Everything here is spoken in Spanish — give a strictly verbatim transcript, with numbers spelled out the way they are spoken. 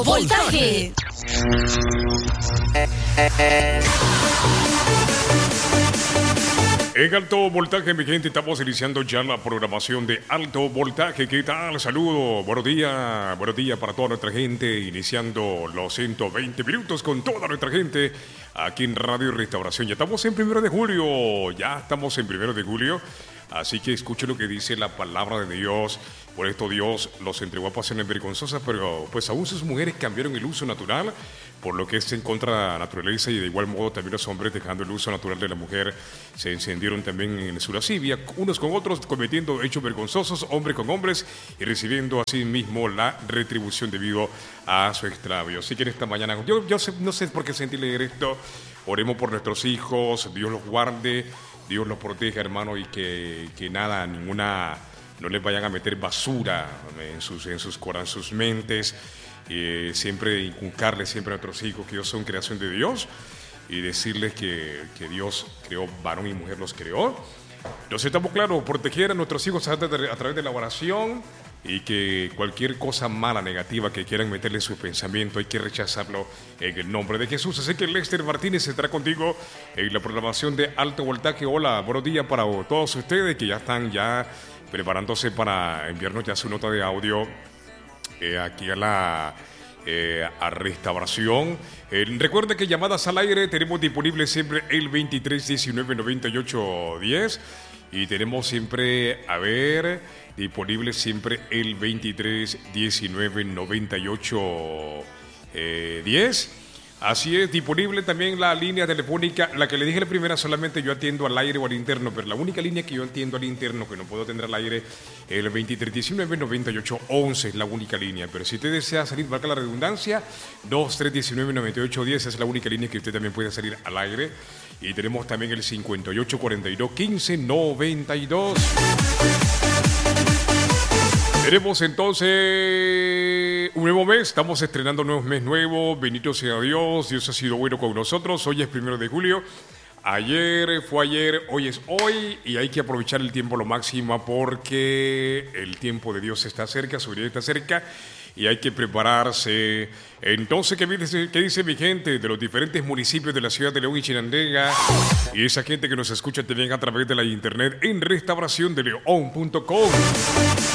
Voltaje. En Alto Voltaje, mi gente, estamos iniciando ya la programación de Alto Voltaje. ¿Qué tal? Saludos, buenos días, buenos días para toda nuestra gente, iniciando los ciento veinte minutos con toda nuestra gente aquí en Radio Restauración. Ya estamos en primero de julio, ya estamos en primero de julio, así que escuche lo que dice la palabra de Dios. Por esto Dios los entregó a pasiones vergonzosas, pero pues aún sus mujeres cambiaron el uso natural, por lo que es en contra de la naturaleza, y de igual modo también los hombres, dejando el uso natural de la mujer, se encendieron también en su lascivia, unos con otros, cometiendo hechos vergonzosos, hombres con hombres, y recibiendo así mismo la retribución debido a su extravio. Así que en esta mañana, yo, yo sé, no sé por qué sentí leer esto, oremos por nuestros hijos, Dios los guarde, Dios los proteja, hermano, y que, que nada, ninguna... no les vayan a meter basura en sus, en sus, en sus mentes, eh, siempre inculcarles siempre a nuestros hijos que ellos son creación de Dios y decirles que, que Dios creó varón y mujer, los creó. Entonces estamos claros, proteger a nuestros hijos a, a través de la oración, y que cualquier cosa mala, negativa que quieran meterle en su pensamiento hay que rechazarlo en el nombre de Jesús. Así que Lester Martínez estará contigo en la programación de Alto Voltaje. Hola, buenos días para todos ustedes que ya están ya preparándose para enviarnos ya su nota de audio eh, aquí a la eh, a Restauración. Eh, recuerde que llamadas al aire tenemos disponible siempre el veintitrés diecinueve noventa y ocho diez, y tenemos siempre, a ver, disponible siempre el veintitrés diecinueve noventa y ocho diez. Así es, disponible también la línea telefónica, la que le dije la primera, solamente yo atiendo al aire o al interno, pero la única línea que yo atiendo al interno, que no puedo atender al aire, el veintitrés diecinueve noventa y ocho once es la única línea. Pero si usted desea salir, valga la redundancia, veintitrés diecinueve noventa y ocho diez es la única línea que usted también puede salir al aire. Y tenemos también el cincuenta y ocho cuarenta y dos quince noventa y dos. Tenemos entonces un nuevo mes, estamos estrenando un nuevo mes nuevo, bendito sea Dios, Dios ha sido bueno con nosotros. Hoy es primero de julio, ayer fue ayer, hoy es hoy, y hay que aprovechar el tiempo lo máximo porque el tiempo de Dios está cerca, su venida está cerca, y hay que prepararse. Entonces, ¿qué dice, ¿qué dice mi gente de los diferentes municipios de la ciudad de León y Chinandega? Y esa gente que nos escucha también a través de la internet en restauración de león punto com.